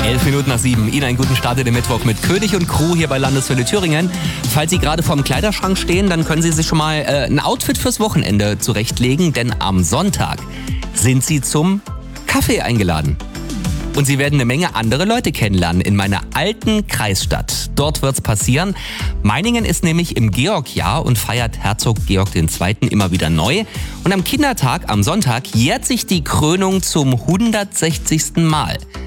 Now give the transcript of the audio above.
11:07. Ihnen einen guten Start in den Mittwoch mit König und Crew hier bei Landeswelle Thüringen. Falls Sie gerade vorm Kleiderschrank stehen, dann können Sie sich schon mal ein Outfit fürs Wochenende zurechtlegen, denn am Sonntag sind Sie zum Kaffee eingeladen. Und Sie werden eine Menge andere Leute kennenlernen in meiner alten Kreisstadt. Dort wird's passieren. Meiningen ist nämlich im Georgjahr und feiert Herzog Georg II. Immer wieder neu. Und am Kindertag, am Sonntag, jährt sich die Krönung zum 160. Mal.